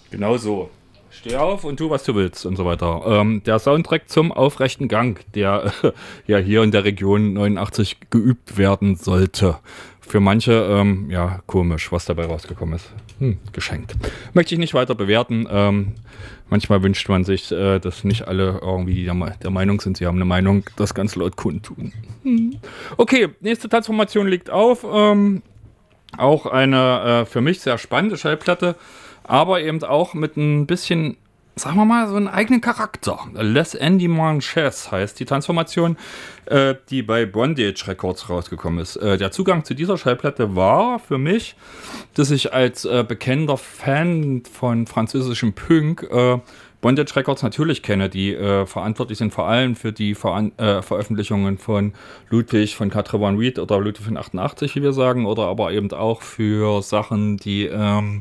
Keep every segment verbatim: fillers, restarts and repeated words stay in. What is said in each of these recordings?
Genau so. Steh auf und tu, was du willst und so weiter. Ähm, der Soundtrack zum Aufrechten Gang, der äh, ja hier in der Region neunundachtzig geübt werden sollte. Für manche, ähm, ja, komisch, was dabei rausgekommen ist. Hm, geschenkt. Möchte ich nicht weiter bewerten. Ähm, manchmal wünscht man sich, äh, dass nicht alle irgendwie der, der Meinung sind, sie haben eine Meinung, das ganz laut kundtun. Hm. Okay, nächste Transformation liegt auf. Ähm, auch eine äh, für mich sehr spannende Schallplatte, aber eben auch mit ein bisschen, sagen wir mal, so einen eigenen Charakter. Les Endimanches heißt die Transformation, äh, die bei Bondage Records rausgekommen ist. Äh, der Zugang zu dieser Schallplatte war für mich, dass ich als äh, bekennender Fan von französischem Punk äh, Bondage Records natürlich kenne, die äh, verantwortlich sind vor allem für die Veran äh, Veröffentlichungen von Ludwig von Quatre One Reed oder Ludwig von achtundachtzig, wie wir sagen, oder aber eben auch für Sachen, die ähm,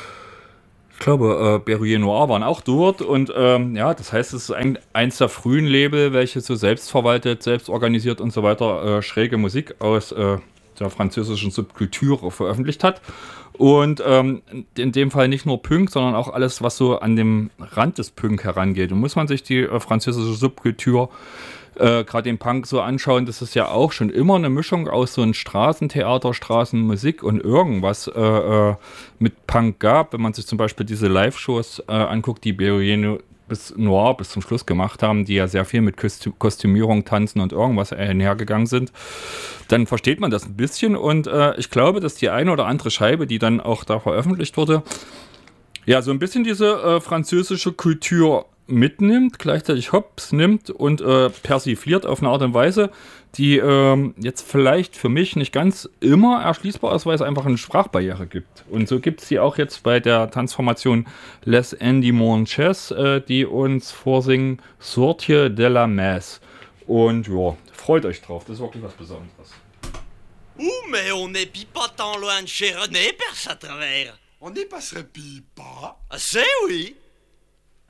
ich glaube, äh, Berruyer Noir waren auch dort und ähm, ja, das heißt, es ist ein, eins der frühen Label, welche so selbstverwaltet, selbst organisiert und so weiter äh, schräge Musik aus äh, der französischen Subkultur veröffentlicht hat. Und ähm, in dem Fall nicht nur Punk, sondern auch alles, was so an dem Rand des Punk herangeht. Und muss man sich die äh, französische Subkultur äh, gerade den Punk so anschauen, das ist ja auch schon immer eine Mischung aus so einem Straßentheater, Straßenmusik und irgendwas äh, äh, mit Punk gab. Wenn man sich zum Beispiel diese Live-Shows äh, anguckt, die Berruyer bis Noir bis zum Schluss gemacht haben, die ja sehr viel mit Kostü Kostümierung, Tanzen und irgendwas einhergegangen sind, dann versteht man das ein bisschen und äh, ich glaube, dass die eine oder andere Scheibe, die dann auch da veröffentlicht wurde, ja, so ein bisschen diese äh, französische Kultur mitnimmt, gleichzeitig Hops nimmt und äh, persifliert auf eine Art und Weise, die ähm, jetzt vielleicht für mich nicht ganz immer erschließbar ist, weil es einfach eine Sprachbarriere gibt. Und so gibt es die auch jetzt bei der Transformation Les Endimanches, äh, die uns vorsingen Sortie de la Messe. Und ja, freut euch drauf, das ist wirklich was Besonderes. Ouh, mais on n'est pis pas tant loin de chez René, perce à travers. On n'y passerait pis pas. Ah, c'est oui.